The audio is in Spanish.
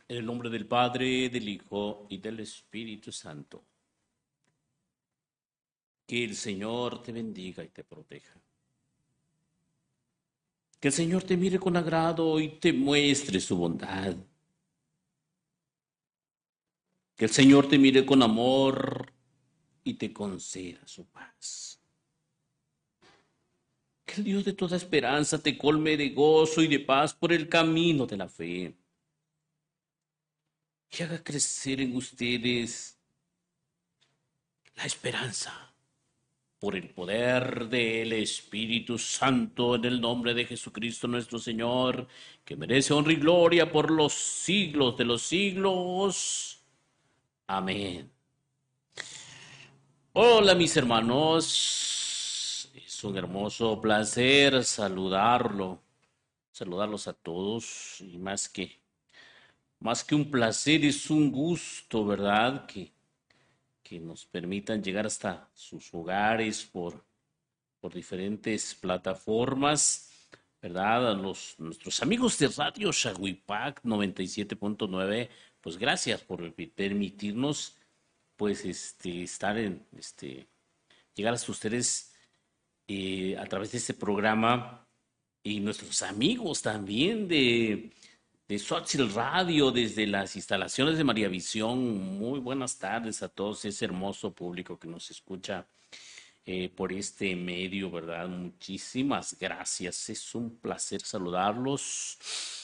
En el nombre del Padre, del Hijo y del Espíritu Santo. Que el Señor te bendiga y te proteja. Que el Señor te mire con agrado y te muestre su bondad. Que el Señor te mire con amor y te conceda su paz. Que el Dios de toda esperanza te colme de gozo y de paz por el camino de la fe. Que haga crecer en ustedes la esperanza por el poder del Espíritu Santo, en el nombre de Jesucristo nuestro Señor, que merece honra y gloria por los siglos de los siglos. Amén. Hola mis hermanos, es un hermoso placer saludarlos a todos y más que un placer es un gusto, ¿verdad? Que nos permitan llegar hasta sus hogares por diferentes plataformas, ¿verdad? Nuestros amigos de Radio Shawipac 97.9, pues gracias por permitirnos, pues, estar llegar hasta ustedes a través de este programa y nuestros amigos también de Xochitl Radio desde las instalaciones de María Visión. Muy buenas tardes a todos ese hermoso público que nos escucha por este medio, ¿verdad? Muchísimas gracias. Es un placer saludarlos.